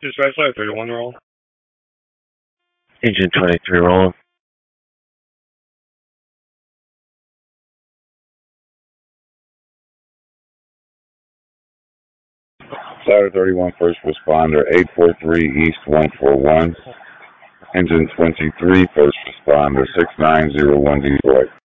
Dispatch Flight 31 roll. Engine 23 rolling. Ladder 31 first responder, 843 East 141. Engine 23 first responder, 6901 Detroit.